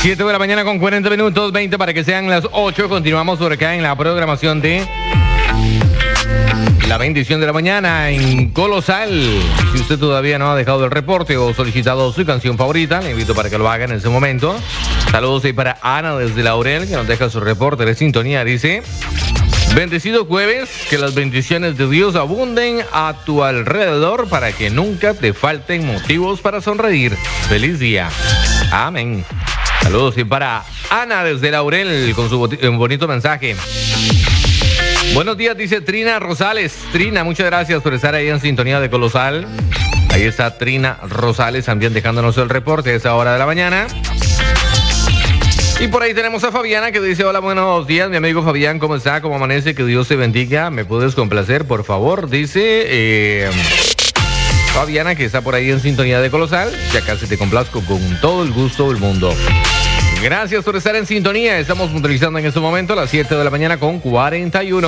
7 de la mañana con 40 minutos, 20 para que sean las 8. Continuamos por acá en la programación de La Bendición de la Mañana en Colosal. Si usted todavía no ha dejado el reporte o solicitado su canción favorita, le invito para que lo haga en ese momento. Saludos ahí para Ana desde Laurel, que nos deja su reporte de sintonía. Dice: bendecido jueves, que las bendiciones de Dios abunden a tu alrededor para que nunca te falten motivos para sonreír. Feliz día. Amén. Saludos y para Ana desde Laurel con su bonito mensaje. Buenos días, dice Trina Rosales. Trina, muchas gracias por estar ahí en sintonía de Colosal. Ahí está Trina Rosales también dejándonos el reporte a esa hora de la mañana. Y por ahí tenemos a Fabiana que dice: hola, buenos días, mi amigo Fabián, ¿cómo está? ¿Cómo amanece? Que Dios te bendiga. ¿Me puedes complacer, por favor? Dice Fabiana, que está por ahí en sintonía de Colosal. Ya casi te complazco con todo el gusto del mundo. Gracias por estar en sintonía. Estamos puntualizando en este momento a las 7 de la mañana con 41.